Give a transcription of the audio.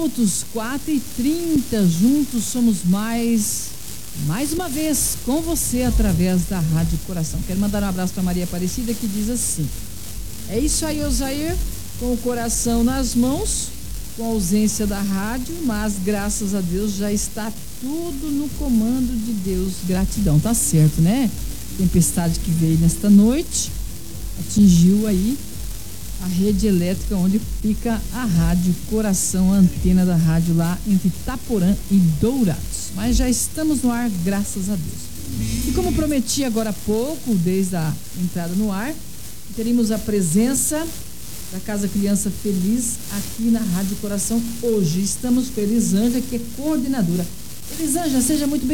Minutos 4h30, juntos somos mais uma vez com você através da Rádio Coração. Quero mandar um abraço para Maria Aparecida, que diz assim: é isso aí, Osair, com o coração nas mãos, com a ausência da rádio, mas graças a Deus já está tudo no comando de Deus. Gratidão, tá certo, né? Tempestade que veio nesta noite atingiu aí a rede elétrica onde fica a Rádio Coração, a antena da rádio lá entre Itaporã e Dourados. Mas já estamos no ar, graças a Deus. E como prometi agora há pouco, desde a entrada no ar, teríamos a presença da Casa Criança Feliz aqui na Rádio Coração hoje. Estamos com a Elisângela, que é coordenadora. Elisângela, seja muito bem